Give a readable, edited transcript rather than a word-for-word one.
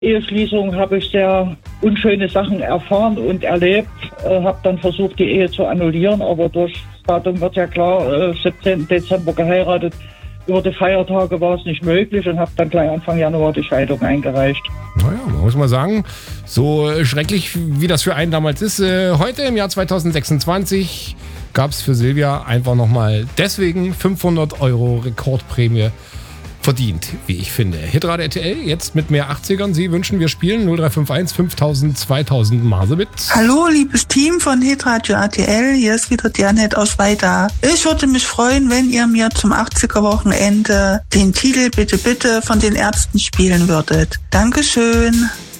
Eheschließung habe ich sehr unschöne Sachen erfahren und erlebt. Habe dann versucht, die Ehe zu annullieren, aber durch das Datum wird ja klar, 17. Dezember geheiratet. Über die Feiertage war es nicht möglich und habe dann gleich Anfang Januar die Scheidung eingereicht. Naja, man muss mal sagen, so schrecklich wie das für einen damals ist, heute im Jahr 2026 gab es für Silvia einfach nochmal deswegen 500 € Rekordprämie verdient, wie ich finde. Hitradio RTL, jetzt mit mehr 80ern. Sie wünschen, wir spielen 0351 5000 2000 Marsebit. Hallo, liebes Team von Hitradio RTL. Hier ist wieder Janet aus Weida. Ich würde mich freuen, wenn ihr mir zum 80er-Wochenende den Titel Bitte Bitte von den Ärzten spielen würdet. Dankeschön.